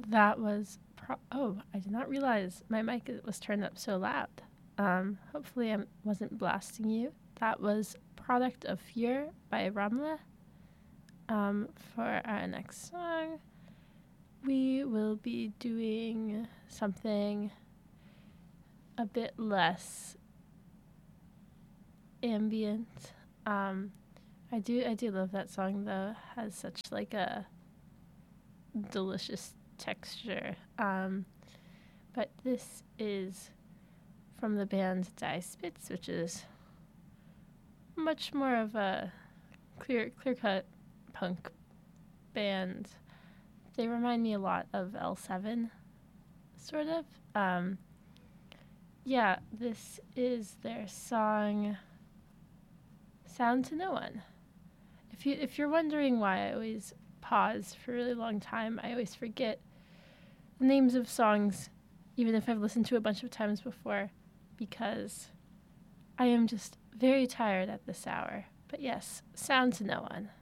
That was oh, I did not realize my mic was turned up so loud. Hopefully I wasn't blasting you. That was Product of Fear by Ramla. For our next song, we will be doing something a bit less ambient. I do love that song though. It has such like a delicious texture. But this is from the band Die Spitz, which is much more of a clear cut punk band. They remind me a lot of L7, sort of. Yeah, this is their song Sound to No One. If you're wondering why I always pause for a really long time, I always forget the names of songs, even if I've listened to a bunch of times before, because I am just very tired at this hour. But yes, Sound to No One.